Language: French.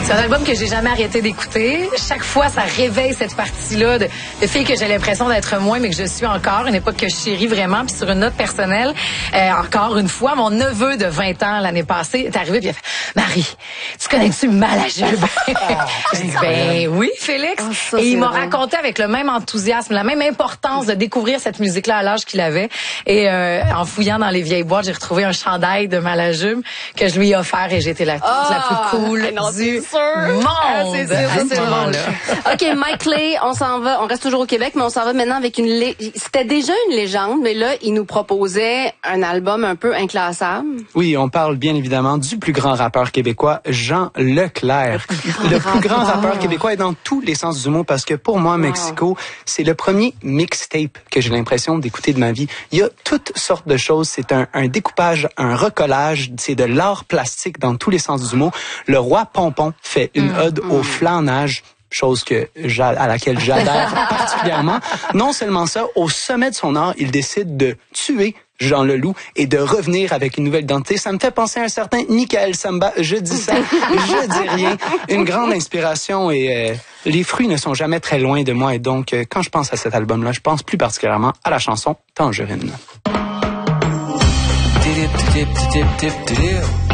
C'est un album que j'ai jamais arrêté d'écouter. Chaque fois, ça réveille cette partie-là de fille que j'ai l'impression d'être moins, mais que je suis encore. Une époque que je chéris vraiment. Puis sur une note personnelle, encore une fois, mon neveu de 20 ans l'année passée est arrivé puis il a fait « Marie, tu connais-tu Malajube? » J'ai dit « Ben oui, Félix. » Et il m'a raconté avec le même enthousiasme, la même importance de découvrir cette musique-là à l'âge qu'il avait. Et en fouillant dans les vieilles boîtes, j'ai retrouvé un chandail de Malajube que je lui ai offert et j'étais la plus cool du monde. C'est sûr. OK, Mike Clay, on s'en va. On reste toujours au Québec, mais on s'en va maintenant avec c'était déjà une légende, mais là, il nous proposait un album un peu inclassable. Oui, on parle bien évidemment du plus grand rappeur québécois, Jean Leclerc. Le plus grand rappeur québécois est dans tous les sens du mot parce que pour moi, Mexico, c'est le premier mixtape que j'ai l'impression d'écouter de ma vie. Il y a toutes sortes de choses. C'est un découpage, un recollage. C'est de l'art plastique dans tous les sens du mot. Le Roi Pompon fait une ode au flanage. Chose à laquelle j'adhère particulièrement. Non seulement ça, au sommet de son art, il décide de tuer Jean Leloup et de revenir avec une nouvelle identité. Ça me fait penser à un certain Michael Samba. Je dis ça, je dis rien. Une grande inspiration et les fruits ne sont jamais très loin de moi. Et donc, quand je pense à cet album-là, je pense plus particulièrement à la chanson Tangerine.